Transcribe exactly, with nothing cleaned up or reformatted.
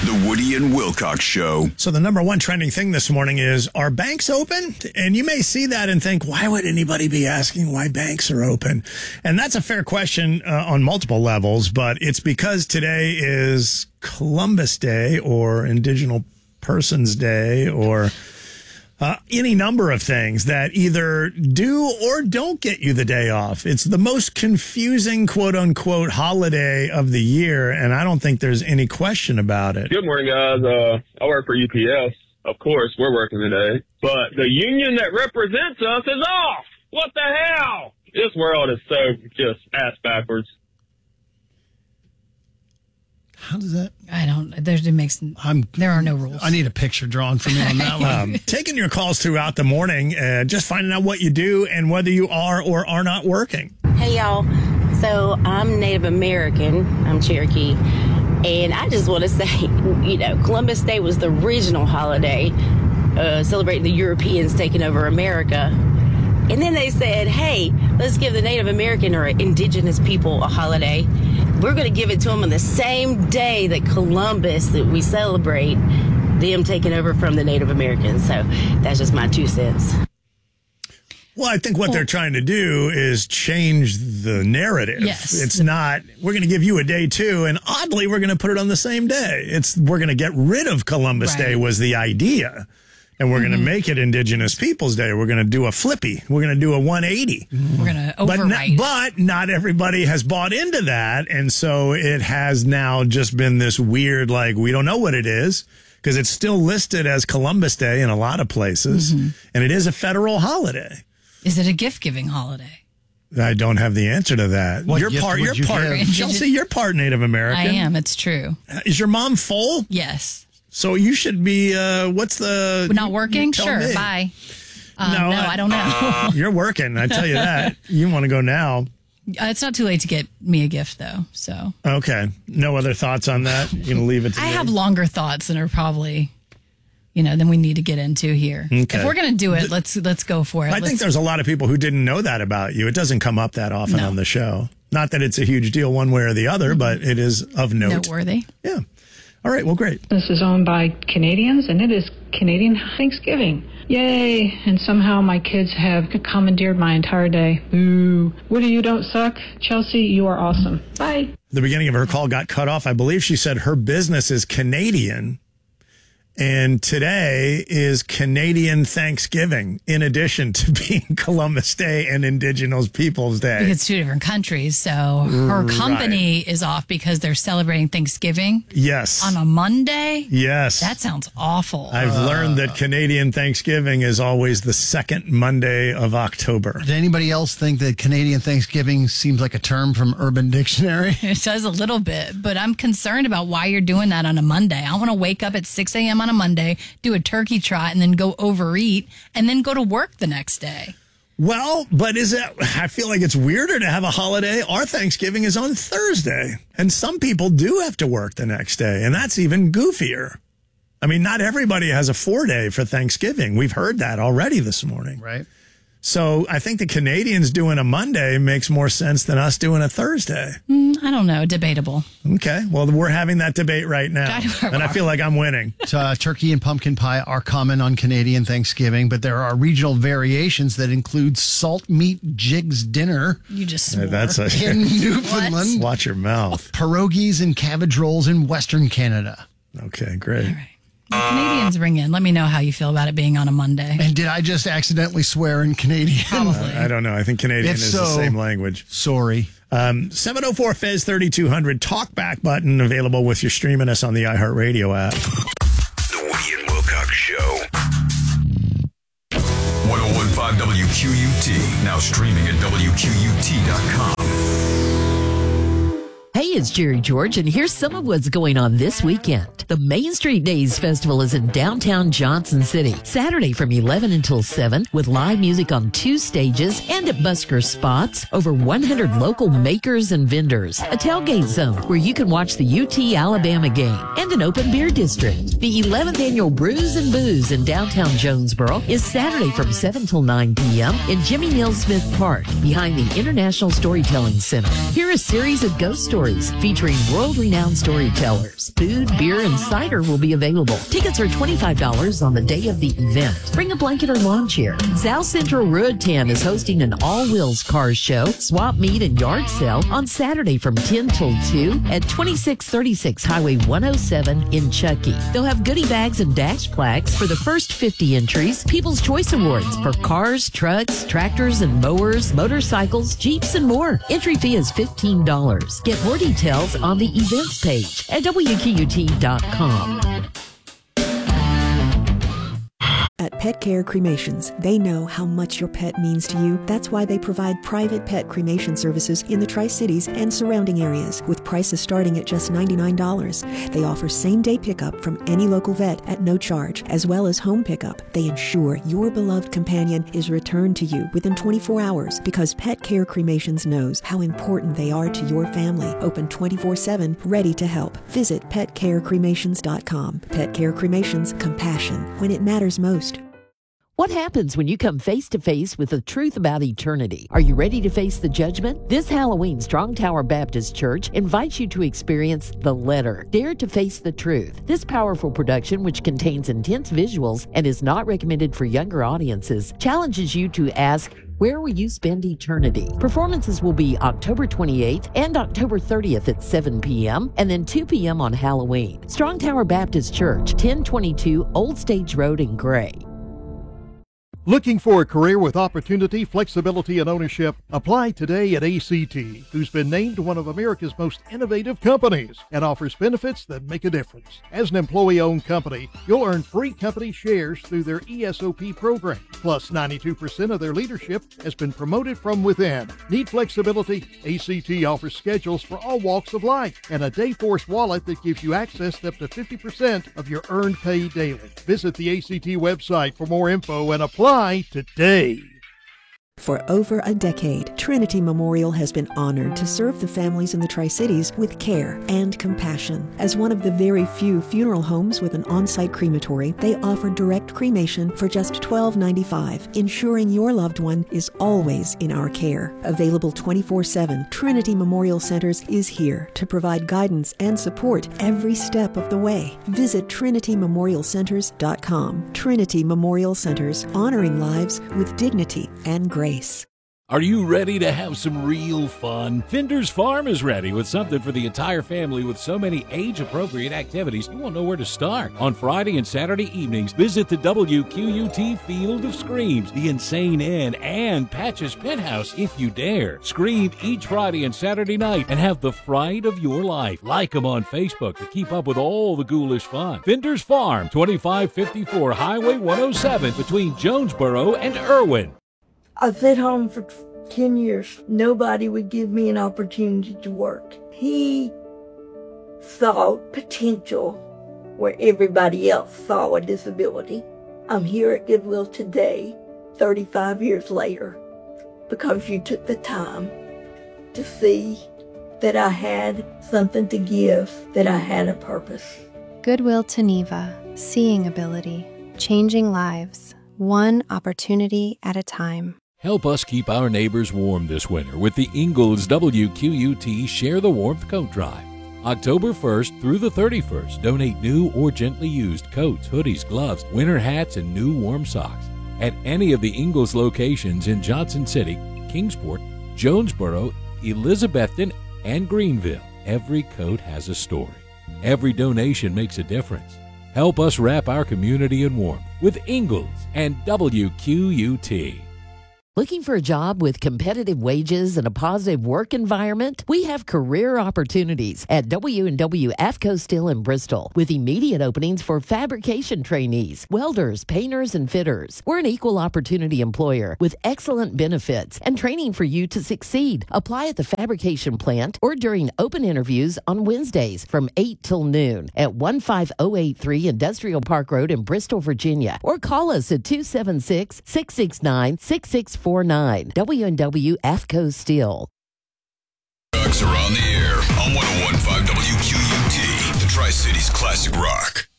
The Woody and Wilcox Show. So the number one trending thing this morning is, are banks open? And you may see that and think, why would anybody be asking why banks are open? And that's a fair question uh, on multiple levels, but it's because today is Columbus Day or Indigenous Persons Day or uh, any number of things that either do or don't get you the day off. It's the most confusing, quote unquote, holiday of the year, and I don't think there's any question about it. Good morning, guys. Uh, I work for U P S. Of course, we're working today, but the union that represents us is off. What the hell? This world is so just ass backwards. How does that? I don't. There's it makes. I'm. There are no rules. I need a picture drawn for me on that one. Um, taking your calls throughout the morning, uh, just finding out what you do and whether you are or are not working. Hey, y'all. So I'm Native American. I'm Cherokee. And I just want to say, you know, Columbus Day was the original holiday, uh, celebrating the Europeans taking over America. And then they said, hey, let's give the Native American or indigenous people a holiday. We're going to give it to them on the same day that Columbus, that we celebrate them taking over from the Native Americans. So that's just my two cents. Well, I think what they're trying to do is change the narrative. Yes. It's not, we're going to give you a day too, and oddly, we're going to put it on the same day. It's, we're going to get rid of Columbus Right. Day was the idea. And we're mm-hmm. going to make it Indigenous Peoples Day. We're going to do a flippy. We're going to do a one eighty. We're going to But, overwrite. n- but not everybody has bought into that. And so it has now just been this weird, like, we don't know what it is because it's still listed as Columbus Day in a lot of places. Mm-hmm. And it is a federal holiday. Is it a gift-giving holiday? I don't have the answer to that. What you're gift part, would you're you part, give? Chelsea, you're part Native American. I am. It's true. Is your mom full? Yes. So you should be, uh, what's the... We're not working? tell Sure. me. Bye. Um, No, no, I- I, don't know. You're working. I tell you that. You want to go now. Uh, it's not too late to get me a gift, though. So Okay. No other thoughts on that? You're going to leave it to I me? have longer thoughts than are probably, you know, than we need to get into here. Okay. If we're going to do it, let's let's go for it. I Let's, think there's a lot of people who didn't know that about you. It doesn't come up that often No. on the show. Not that it's a huge deal one way or the other, but it is of note. noteworthy. Yeah. All right. Well, great. This is owned by Canadians, and it is Canadian Thanksgiving. Yay! And somehow my kids have commandeered my entire day. Boo. Woody, you don't suck. Chelsea, you are awesome. Bye. The beginning of her call got cut off. I believe she said her business is Canadian. And today is Canadian Thanksgiving, in addition to being Columbus Day and Indigenous Peoples Day. Because it's two different countries. So her company is off because they're celebrating Thanksgiving Yes. on a Monday. Yes. That sounds awful. I've learned that Canadian Thanksgiving is always the second Monday of October. Did anybody else think that Canadian Thanksgiving seems like a term from Urban Dictionary? It does a little bit, but I'm concerned about why you're doing that on a Monday. I want to wake up at six a.m. on a Monday, do a turkey trot, and then go overeat, and then go to work the next day. Well, but is it, I feel like it's weirder to have a holiday. Our Thanksgiving is on Thursday, and some people do have to work the next day, and that's even goofier. I mean, not everybody has a four day for Thanksgiving. We've heard that already this morning. Right. So I think the Canadians doing a Monday makes more sense than us doing a Thursday. Mm, I don't know. Debatable. Okay. Well, we're having that debate right now, I know. and I feel like I'm winning. Uh, turkey and pumpkin pie are common on Canadian Thanksgiving, but there are regional variations that include salt meat jigs dinner You just swore. That's a in Newfoundland, watch your mouth. pierogies and cabbage rolls in Western Canada. Okay, great. All right. When Canadians ring in. Let me know how you feel about it being on a Monday. And did I just accidentally swear in Canadian? Probably. I don't know. I think Canadian If is so- the same language. Sorry. Um, seven oh four Fez thirty-two hundred talkback button available with your streaming us on the iHeartRadio app. The Woody and Wilcox Show. one oh one point five W Q U T. Now streaming at W Q U T dot com. Hey, it's Jerry George, and here's some of what's going on this weekend. The Main Street Days Festival is in downtown Johnson City, Saturday from eleven until seven, with live music on two stages and at busker spots, over one hundred local makers and vendors, a tailgate zone where you can watch the U T Alabama game, and an open beer district. The eleventh annual Brews and Booze in downtown Jonesboro is Saturday from seven till nine p.m. in Jimmy Neal Smith Park, behind the International Storytelling Center. Hear a series of ghost stories Stories, featuring world-renowned storytellers. Food, beer, and cider will be available. Tickets are twenty-five dollars on the day of the event. Bring a blanket or lawn chair. South Central Ruatan is hosting an all-wheels cars show, swap meet, and yard sale on Saturday from ten till two at twenty-six thirty-six Highway one oh seven in Chuckey. They'll have goodie bags and dash plaques for the first fifty entries, People's Choice Awards for cars, trucks, tractors and mowers, motorcycles, Jeeps, and more. Entry fee is fifteen dollars. Get more details on the events page at W Q U T dot com. At Pet Care Cremations, they know how much your pet means to you. That's why they provide private pet cremation services in the Tri-Cities and surrounding areas, with prices starting at just ninety-nine dollars. They offer same-day pickup from any local vet at no charge, as well as home pickup. They ensure your beloved companion is returned to you within twenty-four hours, because Pet Care Cremations knows how important they are to your family. Open twenty-four seven, ready to help. Visit pet care cremations dot com. Pet Care Cremations, compassion when it matters most. What happens when you come face to face with the truth about eternity? Are you ready to face the judgment? This Halloween, Strong Tower Baptist Church invites you to experience The Letter, Dare to Face the Truth. This powerful production, which contains intense visuals and is not recommended for younger audiences, challenges you to ask, where will you spend eternity? Performances will be October twenty-eighth and October thirtieth at seven p.m. and then two p.m. on Halloween. Strong Tower Baptist Church, ten twenty-two Old Stage Road in Gray. Looking for a career with opportunity, flexibility, and ownership? Apply today at A C T, who's been named one of America's most innovative companies and offers benefits that make a difference. As an employee-owned company, you'll earn free company shares through their E S O P program. Plus, ninety-two percent of their leadership has been promoted from within. Need flexibility? A C T offers schedules for all walks of life and a Dayforce wallet that gives you access to up to fifty percent of your earned pay daily. Visit the A C T website for more info and apply today. For over a decade, Trinity Memorial has been honored to serve the families in the Tri-Cities with care and compassion. As one of the very few funeral homes with an on-site crematory, they offer direct cremation for just twelve ninety-five, ensuring your loved one is always in our care. Available twenty-four seven, Trinity Memorial Centers is here to provide guidance and support every step of the way. Visit trinity memorial centers dot com. Trinity Memorial Centers, honoring lives with dignity and grace. Are you ready to have some real fun? Finder's Farm is ready with something for the entire family with so many age-appropriate activities you won't know where to start. On Friday and Saturday evenings, visit the W Q U T Field of Screams, the Insane Inn, and Patch's Penthouse if you dare. Scream each Friday and Saturday night and have the fright of your life. Like them on Facebook to keep up with all the ghoulish fun. Finder's Farm, twenty-five fifty-four Highway one oh seven between Jonesboro and Irwin. I've been home for ten years. Nobody would give me an opportunity to work. He saw potential where everybody else saw a disability. I'm here at Goodwill today, thirty-five years later, because you took the time to see that I had something to give, that I had a purpose. Goodwill Geneva, seeing ability, changing lives, one opportunity at a time. Help us keep our neighbors warm this winter with the Ingalls W Q U T Share the Warmth Coat Drive. October first through the thirty-first, donate new or gently used coats, hoodies, gloves, winter hats, and new warm socks at any of the Ingalls locations in Johnson City, Kingsport, Jonesboro, Elizabethton, and Greenville. Every coat has a story. Every donation makes a difference. Help us wrap our community in warmth with Ingalls and W Q U T. Looking for a job with competitive wages and a positive work environment? We have career opportunities at W and W AFCO Steel in Bristol with immediate openings for fabrication trainees, welders, painters, and fitters. We're an equal opportunity employer with excellent benefits and training for you to succeed. Apply at the fabrication plant or during open interviews on Wednesdays from eight till noon at one five zero eight three Industrial Park Road in Bristol, Virginia, or call us at two seven six, six six nine, six six four nine. W and W AFCO Steel. Ducks are on the air on one oh one point five W Q U T, the Tri-Cities Classic Rock.